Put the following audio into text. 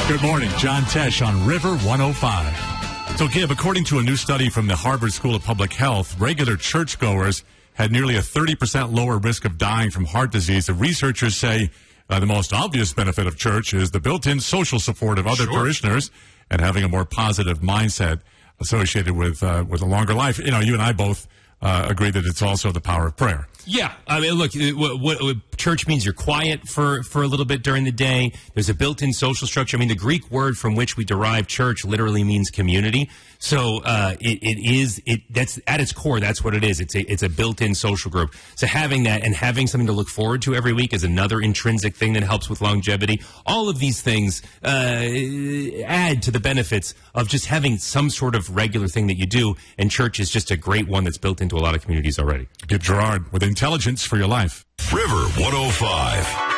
Good morning. John Tesh on River 105. So, Gib, according to a new study from the Harvard School of Public Health, regular churchgoers had nearly a 30% lower risk of dying from heart disease. The researchers say the most obvious benefit of church is the built-in social support of other parishioners and having a more positive mindset associated with a longer life. You know, you and I both agree that it's also the power of prayer. Yeah, I mean, look, what church means you're quiet for a little bit during the day. There's a built-in social structure. I mean, the Greek word from which we derive church literally means community. So that's at its core, that's what it is. It's a built-in social group. So having that and having something to look forward to every week is another intrinsic thing that helps with longevity. All of these things add to the benefits of just having some sort of regular thing that you do. And church is just a great one that's built into a lot of communities already. Gib Gerard with intelligence for your life. River 105.